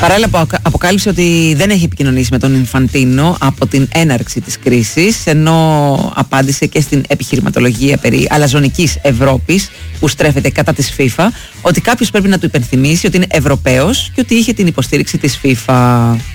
Παράλληλα αποκάλυψε ότι δεν έχει επικοινωνήσει με τον Ινφαντίνο από την έναρξη της κρίσης, ενώ απάντησε και στην επιχειρηματολογία περί αλαζονικής Ευρώπης που στρέφεται κατά της FIFA, ότι κάποιος πρέπει να του υπενθυμίσει ότι είναι Ευρωπαίος και ότι είχε την υποστήριξη της FIFA.